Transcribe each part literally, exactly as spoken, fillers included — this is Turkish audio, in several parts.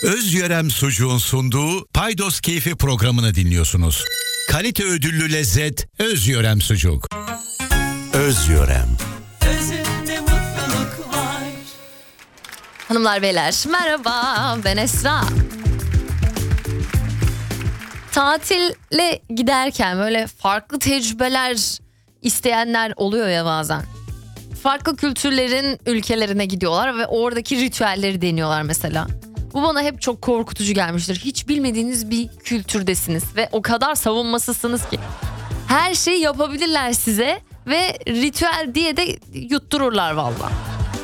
Özyörem Sucuğun sunduğu Paydos Keyfi programını dinliyorsunuz. Kalite ödüllü lezzet Özyörem Sucuk. Özyörem. Özünde mutluluk var. Hanımlar beyler merhaba, ben Esra. Tatile giderken böyle farklı tecrübeler isteyenler oluyor ya bazen. Farklı kültürlerin ülkelerine gidiyorlar ve oradaki ritüelleri deniyorlar mesela. Bu bana hep çok korkutucu gelmiştir. Hiç bilmediğiniz bir kültürdesiniz ve o kadar savunmasızsınız ki. Her şeyi yapabilirler size ve ritüel diye de yuttururlar valla.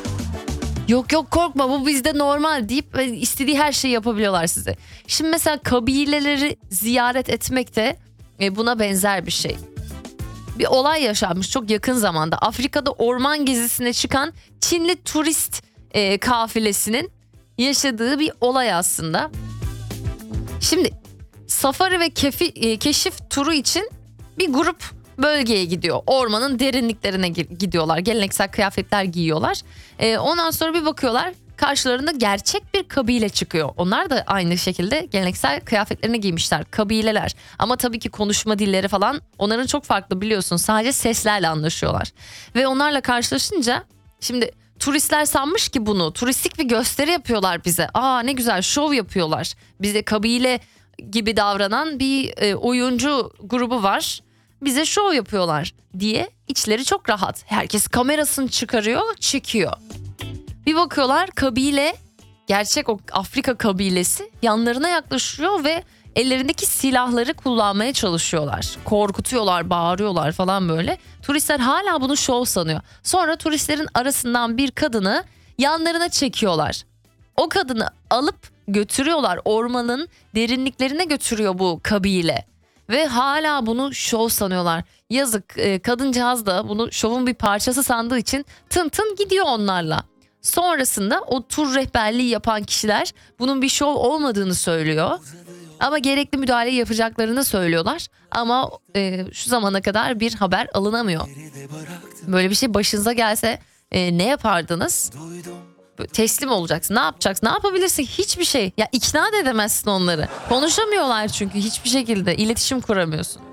Yok yok korkma, bu bizde normal deyip istediği her şeyi yapabiliyorlar size. Şimdi mesela kabileleri ziyaret etmek de buna benzer bir şey. Bir olay yaşanmış çok yakın zamanda. Afrika'da orman gezisine çıkan Çinli turist e, kafilesinin yaşadığı bir olay aslında. Şimdi safari ve kefi, e, keşif turu için bir grup bölgeye gidiyor. Ormanın derinliklerine gidiyorlar. Geleneksel kıyafetler giyiyorlar. E, ondan sonra bir bakıyorlar, karşılarında gerçek bir kabile çıkıyor. Onlar da aynı şekilde geleneksel kıyafetlerini giymişler. Kabileler. Ama tabii ki konuşma dilleri falan onların çok farklı, biliyorsun. Sadece seslerle anlaşıyorlar. Ve onlarla karşılaşınca şimdi turistler sanmış ki bunu turistik bir gösteri yapıyorlar bize. Aa ne güzel, şov yapıyorlar. Bize kabile gibi davranan bir e, oyuncu grubu var. Bize şov yapıyorlar diye içleri çok rahat. Herkes kamerasını çıkarıyor, çekiyor. Bir bakıyorlar kabile, gerçek o Afrika kabilesi yanlarına yaklaşıyor ve ellerindeki silahları kullanmaya çalışıyorlar. Korkutuyorlar, bağırıyorlar falan böyle. Turistler hala bunu şov sanıyor. Sonra turistlerin arasından bir kadını yanlarına çekiyorlar. O kadını alıp götürüyorlar, ormanın derinliklerine götürüyor bu kabile. Ve hala bunu şov sanıyorlar. Yazık, kadıncağız da bunu şovun bir parçası sandığı için tın tın gidiyor onlarla. Sonrasında o tur rehberliği yapan kişiler bunun bir şov olmadığını söylüyor. Ama gerekli müdahale yapacaklarını söylüyorlar. Ama e, şu zamana kadar bir haber alınamıyor. Böyle bir şey başınıza gelse e, ne yapardınız? Böyle teslim olacaksın. Ne yapacaksın? Ne yapabilirsin? Hiçbir şey. Ya ikna da edemezsin onları. Konuşamıyorlar çünkü hiçbir şekilde. İletişim kuramıyorsun.